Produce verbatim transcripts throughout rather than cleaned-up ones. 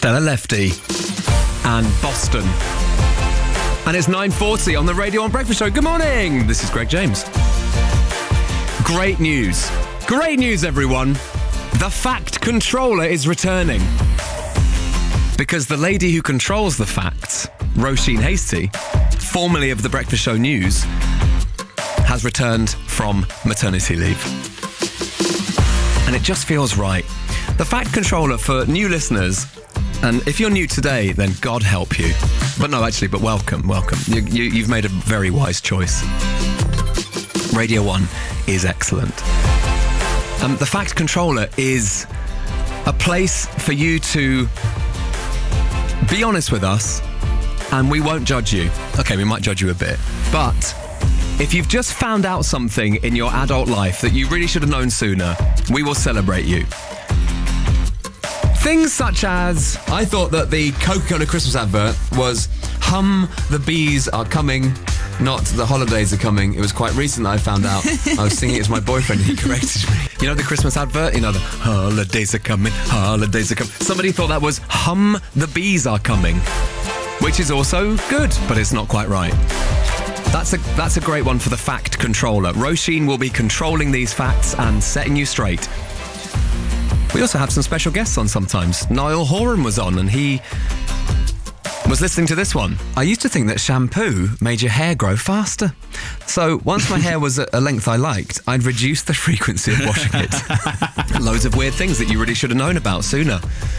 Stella Lefty and Boston. And it's nine forty on the Radio one Breakfast Show. Good morning. This is Greg James. Great news. Great news, everyone. The Fact Controller is returning. Because the lady who controls the facts, Roisin Hastie, formerly of the Breakfast Show News, has returned from maternity leave. And it just feels right. The Fact Controller, for new listeners, and if you're new today, then God help you. But no, actually, but welcome, welcome. You, you, you've made a very wise choice. Radio one is excellent. Um, the Fact Controller is a place for you to be honest with us, and we won't judge you. Okay, we might judge you a bit, but if you've just found out something in your adult life that you really should have known sooner, we will celebrate you. Things such as, I thought that the Coca-Cola Christmas advert was hum, the bees are coming, not the holidays are coming. It was quite recent that I found out. I was singing it to my boyfriend and he corrected me. You know the Christmas advert? You know the holidays are coming, holidays are coming. Somebody thought that was hum, the bees are coming, which is also good, but it's not quite right. That's a that's a great one for the Fact Controller. Roisin will be controlling these facts and setting you straight. We also have some special guests on sometimes. Niall Horan was on and he was listening to this one. I used to think that shampoo made your hair grow faster. So once my hair was at a length I liked, I'd reduce the frequency of washing it. Loads of weird things that you really should have known about sooner.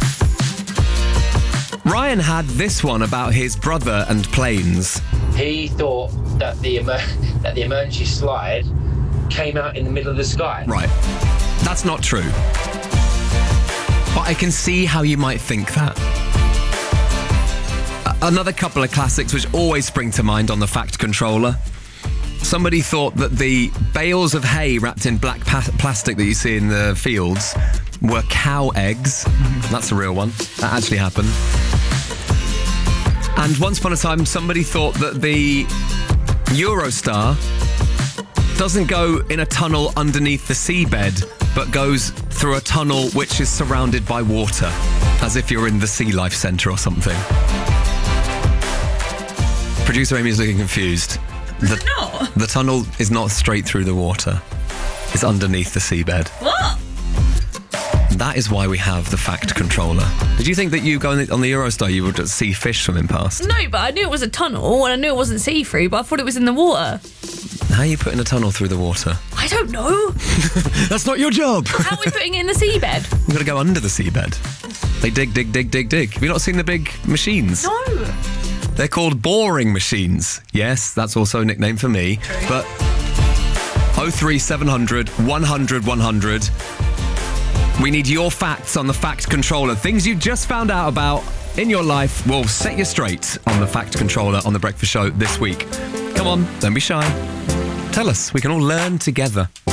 Ryan had this one about his brother and planes. He thought that the emer- that the emergency slide came out in the middle of the sky. Right. That's not true. But I can see how you might think that. A- another couple of classics which always spring to mind on the Fact Controller. Somebody thought that the bales of hay wrapped in black pa- plastic that you see in the fields were cow eggs. That's a real one. That actually happened. And once upon a time, somebody thought that the Eurostar doesn't go in a tunnel underneath the seabed, but goes through a tunnel which is surrounded by water, as if you're in the Sea Life Centre or something. Producer Amy's looking confused. The, not. The tunnel is not straight through the water. It's underneath the seabed. What? That is why we have the Fact Controller. Did you think that you go on the, on the Eurostar, you would see fish swimming past? No, but I knew it was a tunnel and I knew it wasn't see-through, but I thought it was in the water. How are you putting a tunnel through the water? I don't know. That's not your job. How are we putting it in the seabed? You've got to go under the seabed. They dig, dig, dig, dig, dig. Have you not seen the big machines? No. They're called boring machines. Yes, that's also a nickname for me. True. But oh three seven hundred, one hundred, one hundred. We need your facts on the Fact Controller. Things you just found out about in your life will set you straight on the Fact Controller on The Breakfast Show this week. Come on, don't be shy. Tell us. We can all learn together.